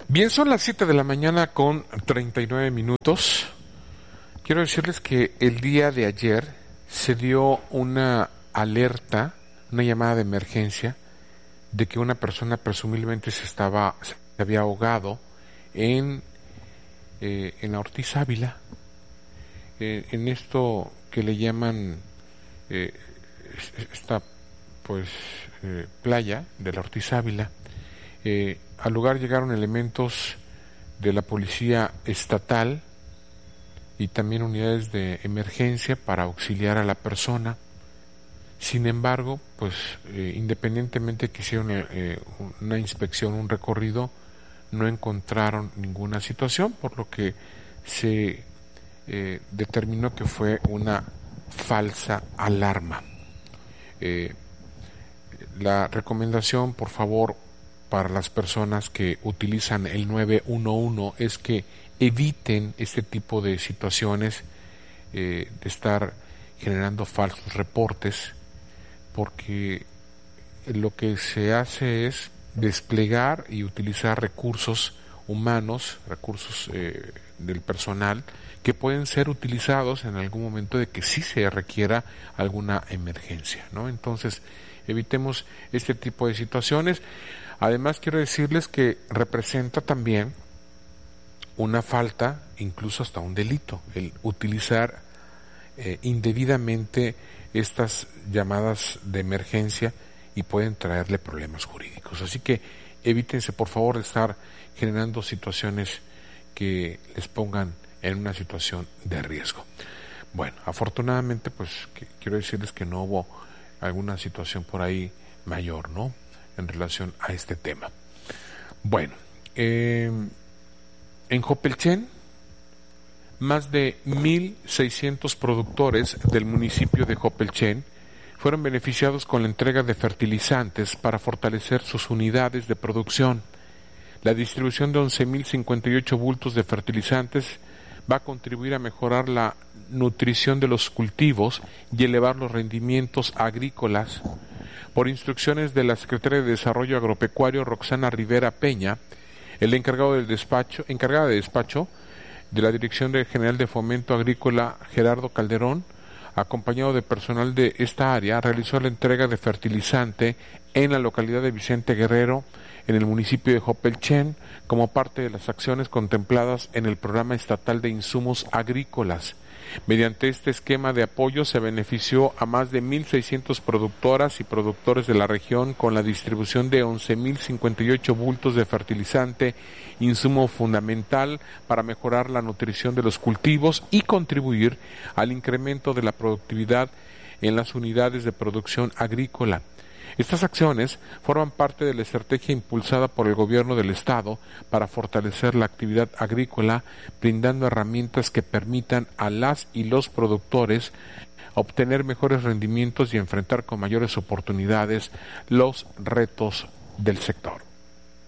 Bien, son las 7 de la mañana con 39 minutos. Quiero decirles que el día de ayer se dio una alerta, una llamada de emergencia, de que una persona presumiblemente se había ahogado en la Ortiz Ávila, en esto que le llaman esta playa de la Ortiz Ávila. Al lugar llegaron elementos de la policía estatal y también unidades de emergencia para auxiliar a la persona. Sin embargo, independientemente que hicieron una inspección, un recorrido, no encontraron ninguna situación, por lo que se determinó que fue una falsa alarma. La recomendación, por favor, para las personas que utilizan el 911 es que eviten este tipo de situaciones, de estar generando falsos reportes, porque lo que se hace es desplegar y utilizar recursos humanos, recursos del personal, que pueden ser utilizados en algún momento de que sí se requiera alguna emergencia, ¿no? Entonces, evitemos este tipo de situaciones. Además, quiero decirles que representa también una falta, incluso hasta un delito, el utilizar indebidamente estas llamadas de emergencia, y pueden traerle problemas jurídicos. Así que evítense, por favor, de estar generando situaciones que les pongan en una situación de riesgo. Bueno, afortunadamente, quiero decirles que no hubo alguna situación por ahí mayor, ¿no?, en relación a este tema. Bueno, en Jopelchen, más de 1,600 productores del municipio de Jopelchen fueron beneficiados con la entrega de fertilizantes para fortalecer sus unidades de producción. La distribución de 11,058 bultos de fertilizantes va a contribuir a mejorar la nutrición de los cultivos y elevar los rendimientos agrícolas. Por instrucciones de la Secretaria de Desarrollo Agropecuario, Roxana Rivera Peña, encargada de despacho de la Dirección General de Fomento Agrícola, Gerardo Calderón, acompañado de personal de esta área, realizó la entrega de fertilizante en la localidad de Vicente Guerrero, en el municipio de Jopelchen, como parte de las acciones contempladas en el Programa Estatal de Insumos Agrícolas. Mediante este esquema de apoyo se benefició a más de 1,600 productoras y productores de la región con la distribución de 11,058 bultos de fertilizante, insumo fundamental para mejorar la nutrición de los cultivos y contribuir al incremento de la productividad en las unidades de producción agrícola. Estas acciones forman parte de la estrategia impulsada por el gobierno del Estado para fortalecer la actividad agrícola, brindando herramientas que permitan a las y los productores obtener mejores rendimientos y enfrentar con mayores oportunidades los retos del sector.